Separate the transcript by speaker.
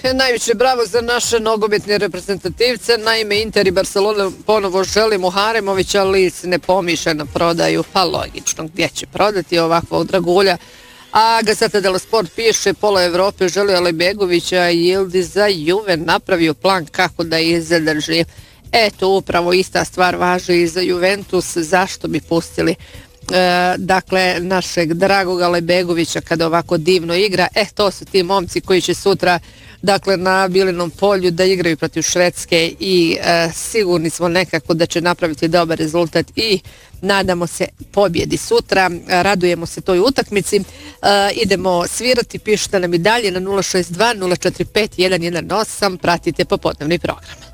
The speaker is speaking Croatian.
Speaker 1: najviše bravo za naše nogometne reprezentativce. Naime, Inter i Barcelona ponovo želi Muharemovića, ali se ne pomišlja na prodaju. Pa logično, gdje će prodati ovakvog dragulja? A Gazzetta dello Sport piše, pola Evrope želi Alejbegovića i Yildiz za Juve napravio plan kako da ih zadrži. Eto, upravo ista stvar važi i za Juventus. Zašto bi pustili dakle našeg dragog Alejbegovića kada ovako divno igra? To su ti momci koji će sutra dakle na Bilinom polju da igraju protiv Švedske i sigurni smo nekako da će napraviti dobar rezultat i nadamo se pobjedi sutra. Radujemo se toj utakmici. Idemo svirati, pišite nam i dalje na 062 045 118, pratite popodnevni program.